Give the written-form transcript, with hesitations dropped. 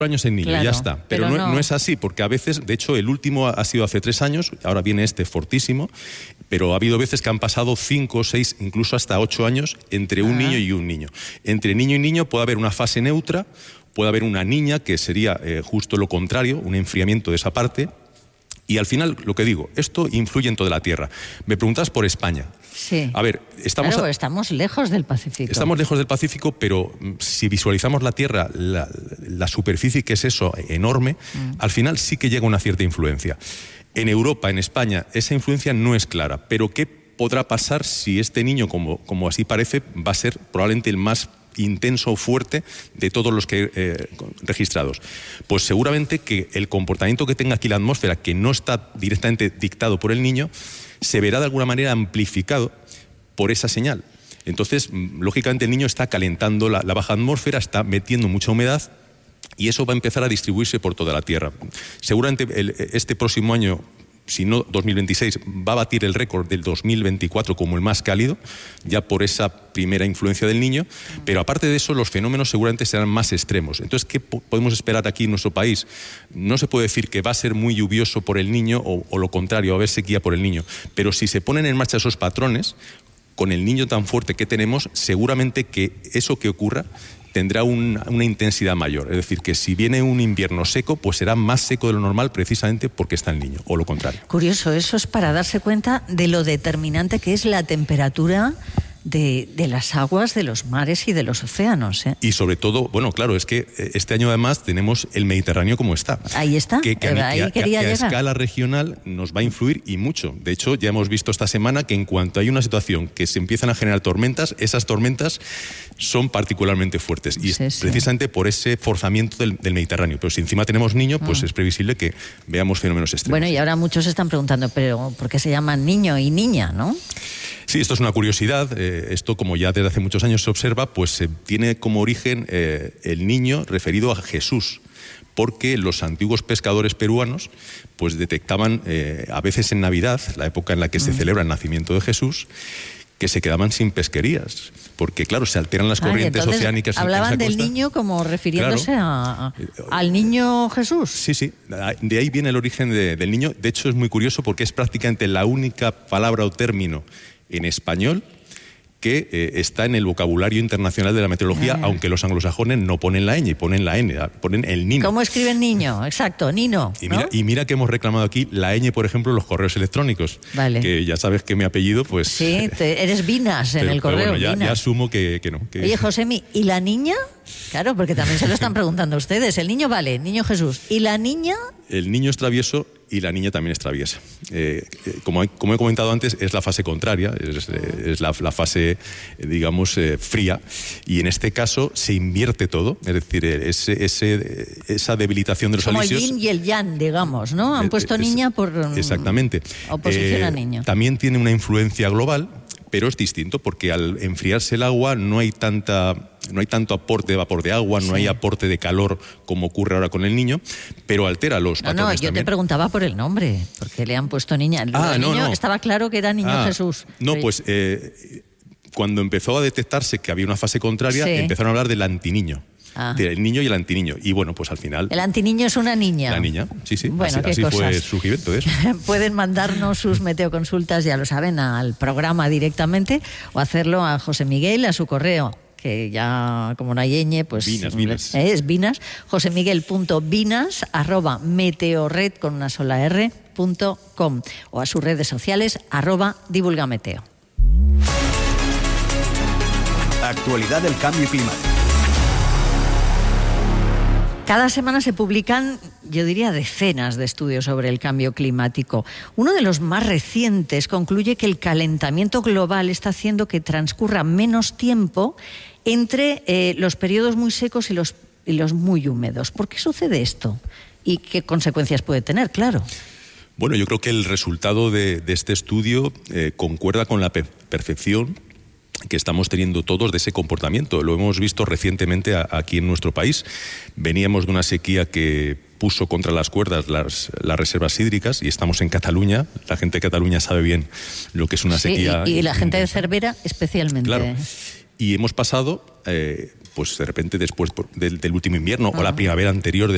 años el niño, claro, ya está. Pero no es así, porque a veces, de hecho, el último ha sido hace 3 años, ahora viene este fortísimo, pero ha habido veces que han pasado 5, 6, incluso hasta 8 años entre un niño y un niño. Entre niño y niño puede haber una fase neutra, puede haber una niña, que sería justo lo contrario, un enfriamiento de esa parte. Y al final, lo que digo, esto influye en toda la Tierra. Me preguntas por España. Sí. A ver, estamos lejos del Pacífico. Estamos lejos del Pacífico, pero si visualizamos la Tierra, la superficie que es eso, enorme, al final sí que llega una cierta influencia. En Europa, en España, esa influencia no es clara. Pero ¿qué podrá pasar si este niño, como así parece, va a ser probablemente el más intenso o fuerte de todos los que registrados? Pues seguramente que el comportamiento que tenga aquí la atmósfera, que no está directamente dictado por el niño, se verá de alguna manera amplificado por esa señal. Entonces, lógicamente, el niño está calentando la baja atmósfera, está metiendo mucha humedad, y eso va a empezar a distribuirse por toda la Tierra. Seguramente este próximo año, si no 2026, va a batir el récord del 2024 como el más cálido, ya por esa primera influencia del niño, pero aparte de eso, los fenómenos seguramente serán más extremos. Entonces, ¿qué podemos esperar aquí en nuestro país? No se puede decir que va a ser muy lluvioso por el niño o lo contrario, va a haber sequía por el niño, pero si se ponen en marcha esos patrones, con el niño tan fuerte que tenemos, seguramente que eso que ocurra tendrá una intensidad mayor. Es decir, que si viene un invierno seco, pues será más seco de lo normal precisamente porque está el niño, o lo contrario. Curioso, eso es para darse cuenta de lo determinante que es la temperatura de las aguas de los mares y de los océanos, ¿eh? Y sobre todo, bueno, claro, es que este año además tenemos el Mediterráneo como está. Ahí está, que a escala regional nos va a influir y mucho. De hecho, ya hemos visto esta semana que en cuanto hay una situación que se empiezan a generar tormentas, esas tormentas son particularmente fuertes. Y es precisamente por ese forzamiento del Mediterráneo. Pero si encima tenemos niño, pues es previsible que veamos fenómenos extremos. Bueno, y ahora muchos están preguntando, pero ¿por qué se llaman niño y niña, no? Sí, esto es una curiosidad. Esto, como ya desde hace muchos años se observa, pues tiene como origen el niño referido a Jesús, porque los antiguos pescadores peruanos pues detectaban a veces en Navidad, la época en la que se celebra el nacimiento de Jesús, que se quedaban sin pesquerías, porque claro, se alteran las corrientes oceánicas. Hablaban del niño como refiriéndose al niño Jesús. Sí, de ahí viene el origen del niño. De hecho, es muy curioso porque es prácticamente la única palabra o término en español que está en el vocabulario internacional de la meteorología, aunque los anglosajones no ponen la ñ, ponen la n, ponen el nino. ¿Cómo escriben niño? Exacto, nino. Y mira que hemos reclamado aquí la ñ, por ejemplo, en los correos electrónicos. Vale. Que ya sabes que mi apellido, pues... Sí, eres Vinas en el correo. Pero bueno, ya asumo que no. Oye, Josemi, ¿y la niña? Claro, porque también se lo están preguntando ustedes. El niño vale, niño Jesús. ¿Y la niña? El niño es travieso y la niña también es traviesa. Como he comentado antes, es la fase contraria, es la fase, digamos, fría, y en este caso se invierte todo, es decir, esa debilitación de los alisios... Como el yin y el yang, digamos, ¿no? Han puesto niña por... Exactamente. Oposición a niño. También tiene una influencia global, pero es distinto, porque al enfriarse el agua no hay tanto aporte de vapor de agua, no hay aporte de calor como ocurre ahora con el niño, pero altera los patrones yo también. te preguntaba por el nombre, porque le han puesto niña. El niño estaba claro que era niño Jesús. No, pues cuando empezó a detectarse que había una fase contraria, empezaron a hablar del antiniño. El niño y el antiniño. Y bueno, pues al final... El antiniño es una niña. La niña, sí. Bueno, así fue el surgimiento de eso. Pueden mandarnos sus meteoconsultas, ya lo saben, al programa directamente, o hacerlo a José Miguel, a su correo, que ya, como no hay ñ, pues... Vinas. Es Vinas. josemiguel.vinas@meteorred, con una sola r.com, o a sus redes sociales, @divulgameteo. Actualidad del cambio climático. Cada semana se publican, yo diría, decenas de estudios sobre el cambio climático. Uno de los más recientes concluye que el calentamiento global está haciendo que transcurra menos tiempo entre los periodos muy secos y los muy húmedos. ¿Por qué sucede esto? ¿Y qué consecuencias puede tener? Claro. Bueno, yo creo que el resultado de este estudio concuerda con la perfección que estamos teniendo todos de ese comportamiento. Lo hemos visto recientemente aquí en nuestro país. Veníamos de una sequía que puso contra las cuerdas las reservas hídricas, y estamos en Cataluña. La gente de Cataluña sabe bien lo que es una sequía. Y la gente de Cervera especialmente. Claro. Y hemos pasado, pues de repente, después del último invierno o la primavera anterior